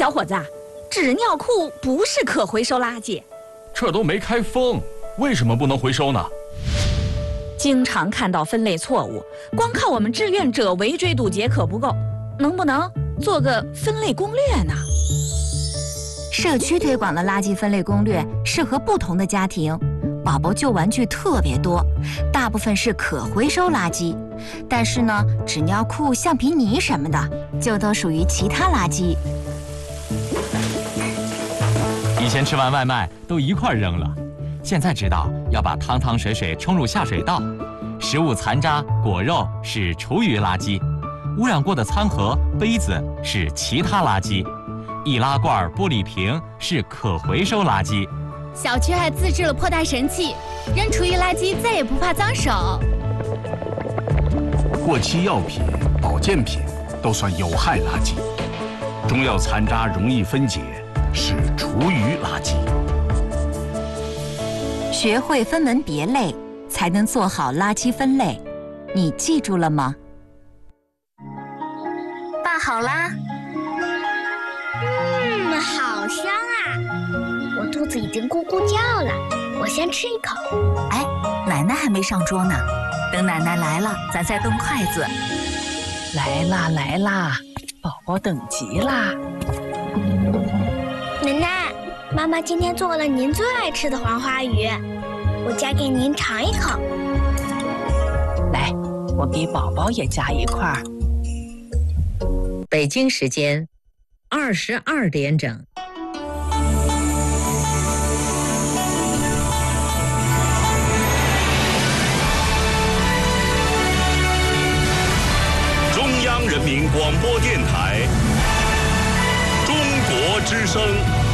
小伙子，纸尿裤不是可回收垃圾。 这都没开封，为什么不能回收呢？ 经常看到分类错误，光靠我们志愿者围追堵截可不够，能不能做个分类攻略呢？ 社区推广的垃圾分类攻略适合不同的家庭。宝宝旧玩具特别多，大部分是可回收垃圾，但是呢，纸尿裤、橡皮泥什么的就都属于其他垃圾。 以前吃完外卖都一块扔了，现在知道要把汤汤水水冲入下水道。食物残渣、果肉是厨余垃圾，污染过的餐盒、杯子是其他垃圾，易拉罐、玻璃瓶是可回收垃圾。 小区还自制了破袋神器，扔厨余垃圾再也不怕脏手。 过期药品、保健品都算有害垃圾，中药残渣容易分解，是厨余垃圾。 学会分门别类，才能做好垃圾分类。你记住了吗？ 拌好啦。 好香啊！我肚子已经咕咕叫了，我先吃一口。 哎，奶奶还没上桌呢，等奶奶来了，咱再动筷子。 来啦来啦，宝宝等急啦！ 奶奶，妈妈今天做了您最爱吃的黄花鱼，我夹给您尝一口。 来，我给宝宝也夹一块。 北京时间22点整。 中央人民广播电台中国之声。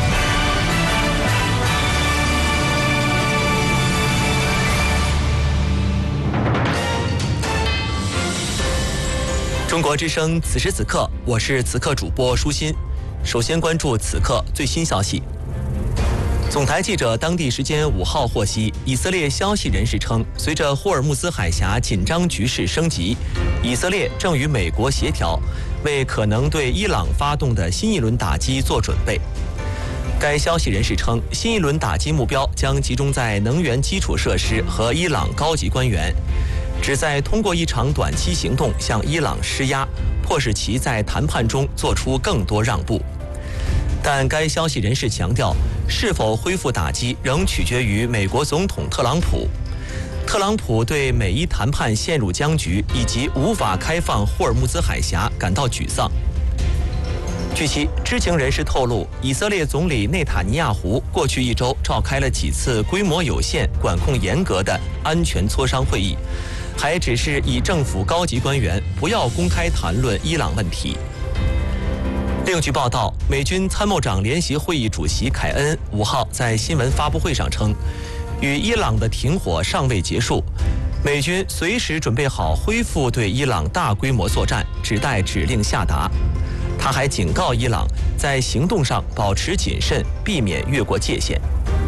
中国之声，此时此刻，我是此刻主播舒心。首先关注此刻最新消息。总台记者当地时间5号获悉，以色列消息人士称，随着霍尔木兹海峡紧张局势升级，以色列正与美国协调，为可能对伊朗发动的新一轮打击做准备。该消息人士称，新一轮打击目标将集中在能源基础设施和伊朗高级官员，旨在通过一场短期行动向伊朗施压，迫使其在谈判中做出更多让步。但该消息人士强调，是否恢复打击仍取决于美国总统特朗普。特朗普对美伊谈判陷入僵局以及无法开放霍尔木兹海峡感到沮丧。据悉，知情人士透露，以色列总理内塔尼亚胡过去1周召开了几次规模有限、管控严格的安全磋商会议，还指示以政府高级官员不要公开谈论伊朗问题。另据报道，美军参谋长联席会议主席凯恩5号在新闻发布会上称，与伊朗的停火尚未结束，美军随时准备好恢复对伊朗大规模作战，只待指令下达。他还警告伊朗在行动上保持谨慎，避免越过界限。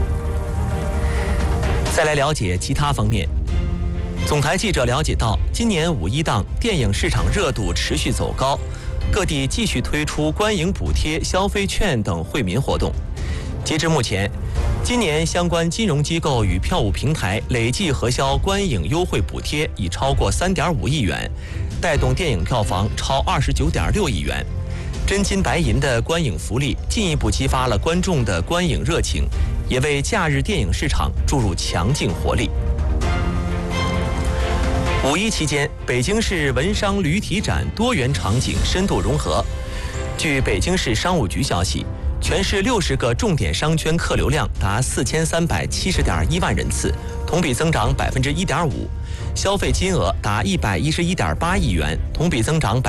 再来了解其他方面。总台记者了解到，今年5一档电影市场热度持续走高，各地继续推出观影补贴、消费券等惠民活动。截至目前，今年相关金融机构与票务平台累计核销观影优惠补贴已超过3.5亿元，带动电影票房超29.6亿元。真金白银的观影福利进一步激发了观众的观影热情，也为假日电影市场注入强劲活力。5一期间，北京市文商旅体展多元场景深度融合。据北京市商务局消息，全市60个重点商圈客流量达4370.1万人次，同比增长1.5%，消费金额达111.8亿元，同比增长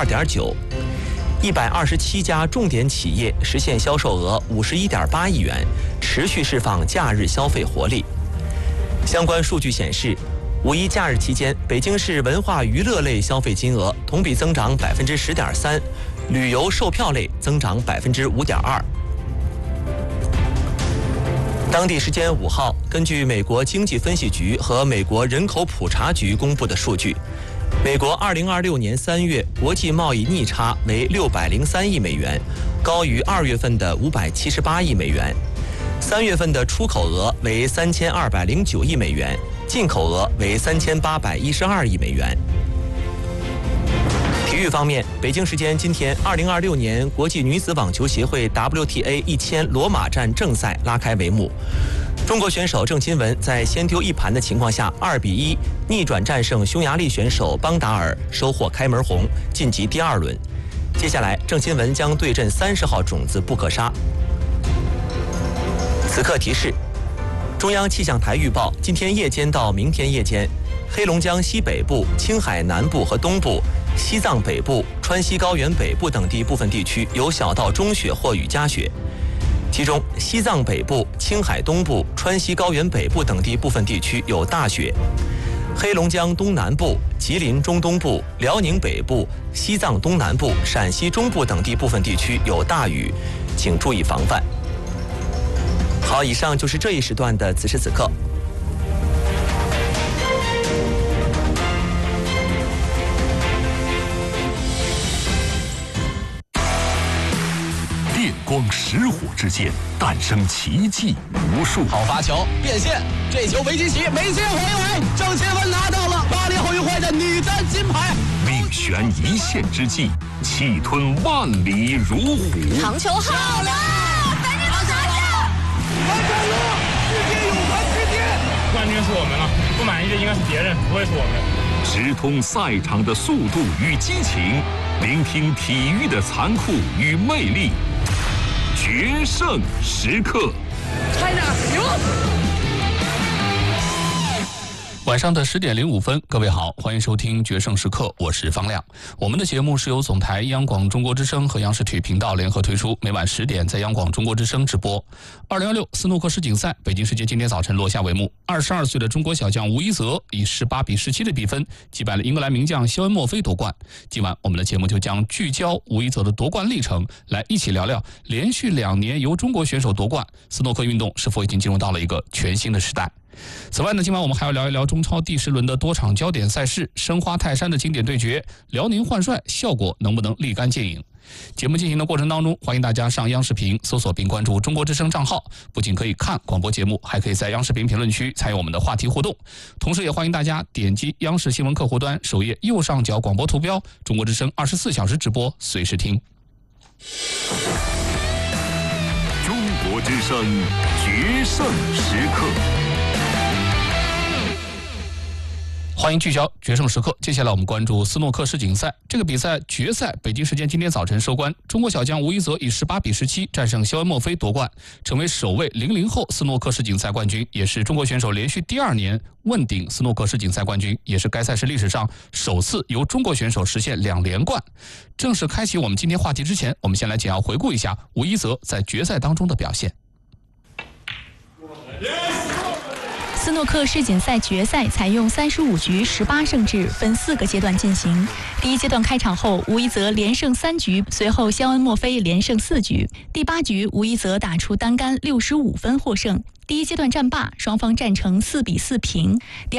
2.9%。127家重点企业实现销售额51.8亿元，持续释放假日消费活力。相关数据显示，5一假日期间，北京市文化娱乐类消费金额同比增长10.3%，旅游售票类增长5.2%。当地时间5号，根据美国经济分析局和美国人口普查局公布的数据， 美国2026年3月国际贸易逆差为603亿美元，高于2月份的578亿美元。3月份的出口额为3209亿美元，进口额为3812亿美元。体育方面，北京时间今天，2026年国际女子网球协会 WTA 1000罗马站正赛拉开帷幕。中国选手郑钦文在先丢一盘的情况下，2-1逆转战胜匈牙利选手邦达尔，收获开门红，晋级第2轮。接下来，郑钦文将对阵30号种子布克沙。此刻提示：中央气象台预报，今天夜间到明天夜间，黑龙江西北部、青海南部和东部、西藏北部、川西高原北部等地部分地区有小到中雪或雨夹雪。其中，西藏北部、青海东部、川西高原北部等地部分地区有大雪；黑龙江东南部、吉林中东部、辽宁北部、西藏东南部、陕西中部等地部分地区有大雨，请注意防范。好，以上就是这一时段的此时此刻。 电光石火之间，诞生奇迹无数。 好发球，变线，这球维基奇没接回围，郑钦文拿到了巴黎奥运会的女单金牌。 命悬一线之际，气吞万里如虎。 长球好了，赶紧往上下！ 完成了，世界泳坛之巅。 冠军是我们了，不满意的应该是别人，不会是我们。 直通赛场的速度与激情，聆听体育的残酷与魅力。决胜时刻， 拍着牛！ 晚上的10点05分，各位好，欢迎收听《决胜时刻》，我是方亮。我们的节目是由总台央广中国之声和央视体育频道联合推出，每晚10点在央广中国之声直播。2016斯诺克世锦赛，北京时间今天早晨落下帷幕。22岁的中国小将吴一泽以18-17的比分击败了英格兰名将肖恩·墨菲夺冠。今晚我们的节目就将聚焦吴一泽的夺冠历程，来一起聊聊连续2年由中国选手夺冠，斯诺克运动是否已经进入到了一个全新的时代。此外呢，今晚我们还要聊一聊中超第10轮的多场焦点赛事，申花泰山的经典对决，辽宁换帅效果能不能立竿见影？节目进行的过程当中，欢迎大家上央视频搜索并关注中国之声账号，不仅可以看广播节目，还可以在央视频评论区参与我们的话题互动。同时也欢迎大家点击央视新闻客户端首页右上角广播图标，中国之声24小时直播，随时听。 中国之声决胜时刻。 欢迎聚焦决胜时刻。接下来我们关注斯诺克世锦赛。这个比赛决赛，北京时间今天早晨收官。中国小将吴一泽以18-17战胜肖恩·墨菲夺冠，成为首位00后斯诺克世锦赛冠军，也是中国选手连续第2年问鼎斯诺克世锦赛冠军，也是该赛事历史上首次由中国选手实现2连冠。正式开启我们今天话题之前，我们先来简要回顾一下吴一泽在决赛当中的表现。 斯诺克世锦赛决赛采用35局18胜制，分4个阶段进行。第一阶段开场后，吴一泽连胜3局，随后肖恩·墨菲连胜4局。第8局，吴一泽打出单杆65分获胜。第一阶段战罢，双方战成4-4平。